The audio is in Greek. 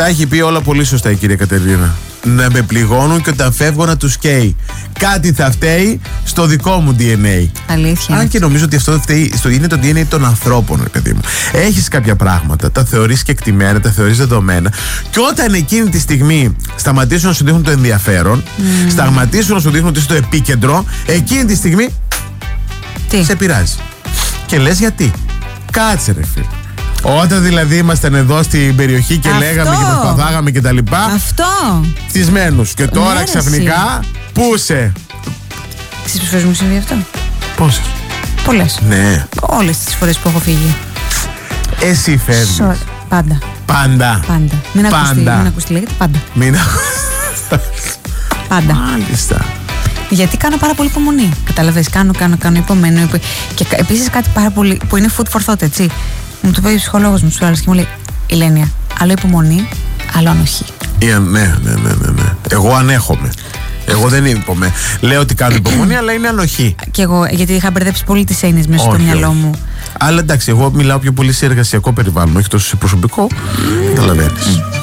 Τα έχει πει όλα πολύ σωστά η κυρία Κατερίνα. Να με πληγώνουν και όταν φεύγω να τους καίει. Κάτι θα φταίει στο δικό μου DNA. Αλήθεια. Αν και νομίζω ότι αυτό είναι το DNA των ανθρώπων, ρε παιδί μου. Έχεις κάποια πράγματα, τα θεωρείς κεκτημένα, τα θεωρείς δεδομένα. Και όταν εκείνη τη στιγμή σταματήσουν να σου δείχνουν το ενδιαφέρον, σταματήσουν να σου δείχνουν ότι είσαι στο επίκεντρο, εκείνη τη στιγμή σε πειράζει. Και λες γιατί. Κάτσε, ρε φίλε. Όταν δηλαδή ήμασταν εδώ στην περιοχή και λέγαμε και προσπαθάγαμε και τα λοιπά. Αυτό. Φτισμένους. Και τώρα ξαφνικά πούσε. Ξέρεις πόσες φορές μου συμβεί αυτό? Πόσες? Πολλές. Ναι. Όλες τις φορές που έχω φύγει. Εσύ φεύγεις. Πάντα. Πάντα. Μην ακουστεί, λέγεται πάντα. Πάντα. Μάλιστα. Γιατί κάνω πάρα πολύ υπομονή. Καταλαβες, κάνω υπομένω. Και επίσης κάτι πάρα πολύ που είναι food for thought, έτσι. Μου το πει ο ψυχολόγος μου στους άλλους και μου λέει: Ηλένια, άλλο υπομονή, άλλο ανοχή. Ναι. Εγώ ανέχομαι. Εγώ δεν είπαμε. Λέω ότι κάνω υπομονή, αλλά είναι ανοχή. Και εγώ, γιατί είχα μπερδέψει πολύ τις έννοιες μέσα στο μυαλό μου. Αλλά εντάξει, εγώ μιλάω πιο πολύ σε εργασιακό περιβάλλον, όχι τόσο σε προσωπικό. Καταλαβαίνεις.